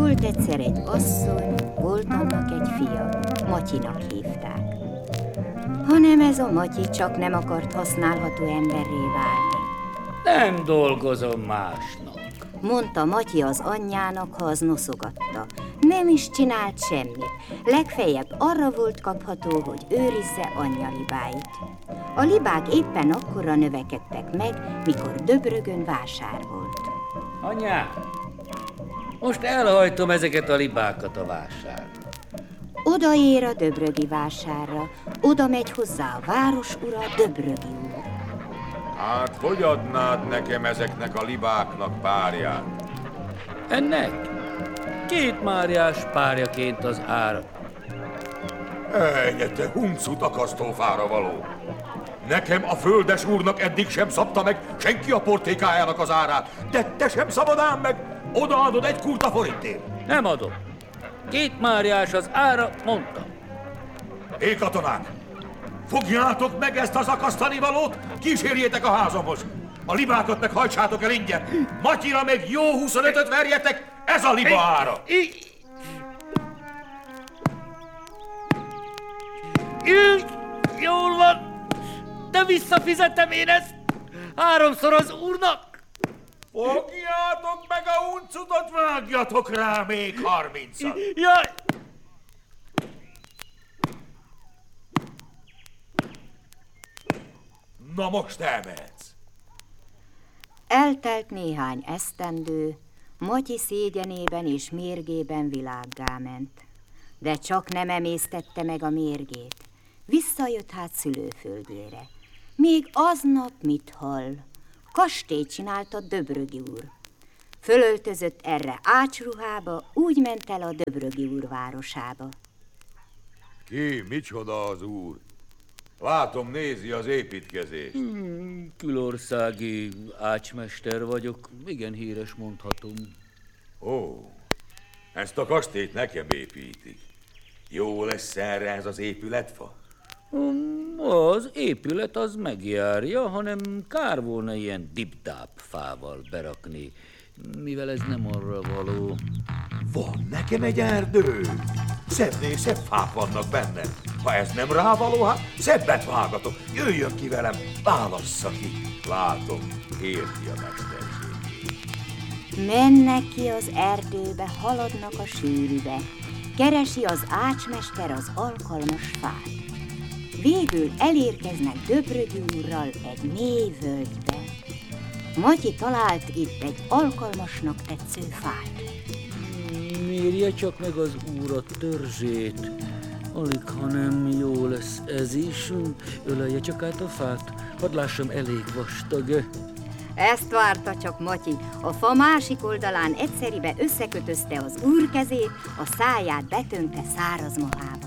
Volt egyszer egy asszony, volt annak egy fia, Matyinak hívták. Hanem ez a Matyi csak nem akart használható emberré válni. Nem dolgozom másnak, mondta Matyi az anyjának, ha az noszogatta. Nem is csinált semmit, legfeljebb arra volt kapható, hogy őrizze anyja libáit. A libák éppen akkora növekedtek meg, mikor Döbrögön vásár volt. Anyám, most elhajtom ezeket a libákat a vásárra. Odaér a döbrögi vásárra, oda megy hozzá a városura, Döbrögi úr. Hát, hogy adnád nekem ezeknek a libáknak párját? Ennek 2 máriás párjaként az ára. Ejje, te huncut akasztófára való! Nekem a földes úrnak eddig sem szabta meg senki a portékájának az árát, de te sem szabadán meg! Odaadod 1 kurta forintért! Nem adom. 2 máriás az ára, mondtam. Hé, katonák! Fogjátok meg ezt az akasztanivalót, kísérjétek a házamhoz! A libákat meg hajtsátok el ingyen! Matyira még jó 25-öt verjetek, ez a liba ára! Jól van, de visszafizetem én ezt 3-szor az úrnak. Fogjátok meg a huncutot, vágjatok rá még 30-at! Jaj! Na most elmehetsz! Eltelt néhány esztendő, Matyi szégyenében és mérgében világgá ment. De csak nem emésztette meg a mérgét. Visszajött hát szülőföldjére. Még aznap mit hall? Kastélyt csinált a Döbrögi úr. Fölöltözött erre ácsruhába, úgy ment el a Döbrögi úr városába. Ki, micsoda az úr? Látom, nézi az építkezést. Külországi ácsmester vagyok, igen híres mondhatom. Ó, ezt a kastélyt nekem építik. Jó lesz erre ez az épületfa? Az épület az megjárja, hanem kár volna ilyen dip-dáp fával berakni, mivel ez nem arra való. Van nekem egy erdő. Szebbnél szebb fák vannak benne. Ha ez nem rávaló, hát szebbet vágatok. Jöjjön ki velem, válassza ki. Látom, érti a mesterségét. Mennek ki az erdőbe, haladnak a sűrűbe. Keresi az ácsmester az alkalmas fát. Végül elérkeznek Döbrögi úrral egy mély völgybe. Matyi talált itt egy alkalmasnak tetsző fát. Mérje csak meg az úr a törzsét. Alig, ha nem jó lesz ez is. Ölelje csak át a fát, hadd lássam, elég vastag. Ezt várta csak Matyi. A fa másik oldalán egyszeribe összekötözte az úr kezét, a száját betömte száraz mohába.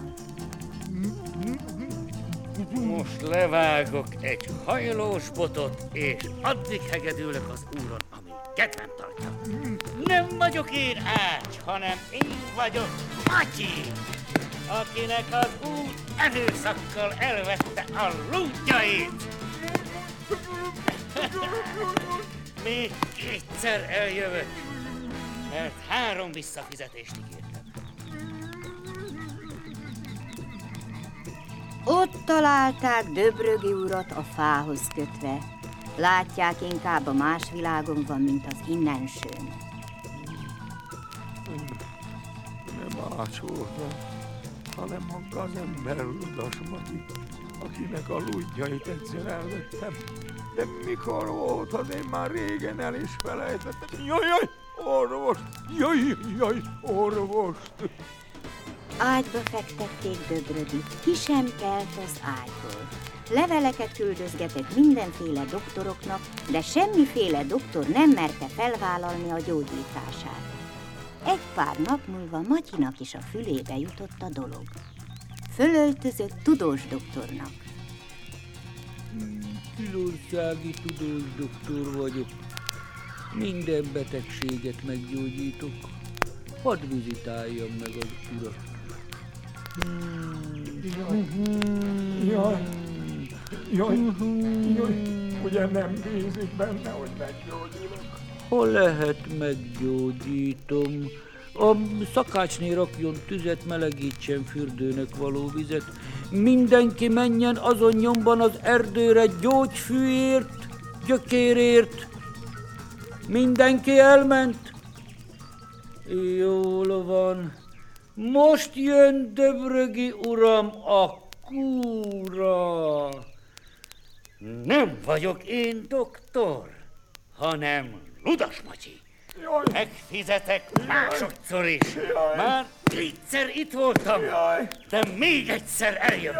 Most levágok egy hajlós botot, és addig hegedülök az úron, amíg kedvem tartja. Nem vagyok én ács, hanem én vagyok Matyi, akinek az úr erőszakkal elvette a lúdjait. Még 2-szer eljövök, mert 3 visszafizetést ígértem. Ott találták Döbrögi urat a fához kötve. Látják, inkább a más világon van, mint az innensőn. Nem ács voltam, hanem maga az ember ludas Matyi, akinek a lúdjait egyszer elvettem. De mikor volt, az én már régen el is felejtettem. Jaj, orvos! Jaj, orvost! Ágyba fektették Döbrögit, ki sem kelt az ágyból. Leveleket küldözgetett mindenféle doktoroknak, de semmiféle doktor nem merte felvállalni a gyógyítását. Egy pár nap múlva Matyinak is a fülébe jutott a dolog. Fölöltözött tudós doktornak. Külországi tudós doktor vagyok. Minden betegséget meggyógyítok. Hadd vizitáljam meg az urat. Jaj, ugye nem bízik benne, hogy meggyógyulok? Ha lehet, meggyógyítom. A szakácsné rakjon tüzet, melegítsen fürdőnek való vizet. Mindenki menjen azon nyomban az erdőre gyógyfűért, gyökérért. Mindenki elment? Jól van. Most jön, Döbrögi uram, a kúra. Nem vagyok én doktor, hanem Ludas Matyi. Jaj. Megfizetek másodszor is. Már 2-szer itt voltam, de még egyszer eljövök.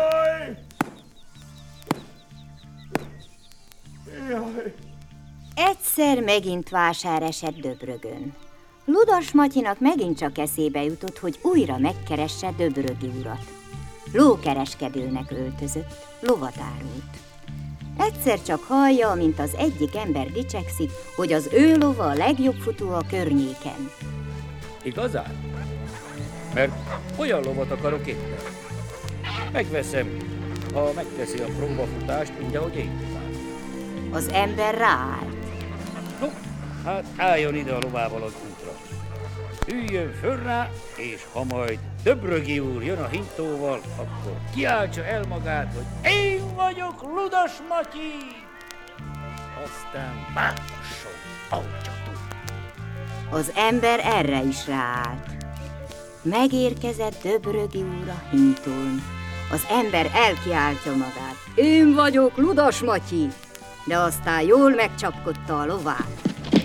Jaj. Egyszer megint vásár esett Döbrögön. Ludas Matyinak megint csak eszébe jutott, hogy újra megkeresse Döbrögi urat. Lókereskedőnek öltözött, lovat árult. Egyszer csak hallja, amint az egyik ember dicsekszik, hogy az ő lova a legjobb futó a környéken. Igazán? Mert olyan lovat akarok éppen. Megveszem, ha megteszi a próbafutást, úgy, ahogy én kívánom. Az ember ráállt. No, hát álljon ide a lovával az útra. Üljön föl rá, és ha majd Döbrögi úr jön a hintóval, akkor kiáltsa el magát, hogy én vagyok Ludas Matyi! Aztán válasson, ahogy csak tud. Az ember erre is ráállt. Megérkezett Döbrögi úr a hintón. Az ember elkiáltja magát. Én vagyok Ludas Matyi! De aztán jól megcsapkodta a lovát.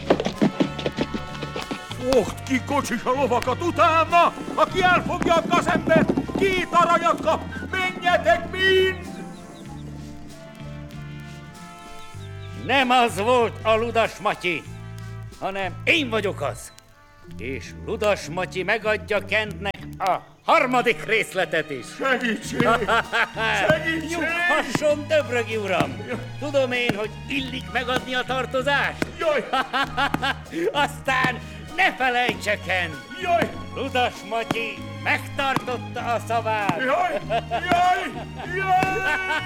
Fogd ki, kocsis, a lovakat utána! Aki elfogja a gazembert, 2 aranyat kap! Menjetek mind! Nem az volt a Ludas Matyi, hanem én vagyok az. És Ludas Matyi megadja Kentnek a 3. részletet is. Segítség! Segítség! Nyughasson, Döbrögi uram! Tudom én, hogy illik megadni a tartozást. Jaj! Aztán ne felejtse, Kent! Jaj! Ludas Matyi megtartotta a szavát. Jaj! Jaj! Jaj!